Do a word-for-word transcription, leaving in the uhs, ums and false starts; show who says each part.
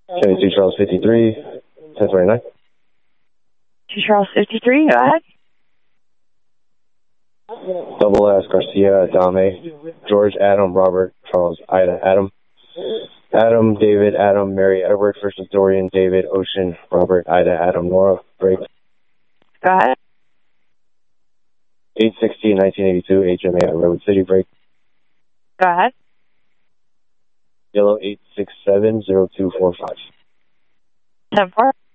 Speaker 1: seventy-two Charles fifty-three, ten twenty-nine.
Speaker 2: two Charles fifty-three, go ahead.
Speaker 1: Double S, Garcia, Adame, George, Adam, Robert, Charles, Ida, Adam. Adam, David, Adam, Mary, Edward, First Dorian, David, Ocean, Robert, Ida, Adam, Nora, break.
Speaker 2: Go ahead.
Speaker 1: eight sixteen, nineteen eighty-two, H M A at Redwood City, break.
Speaker 2: Go ahead.
Speaker 1: Yellow eight six seven, zero two four five.
Speaker 2: ten four.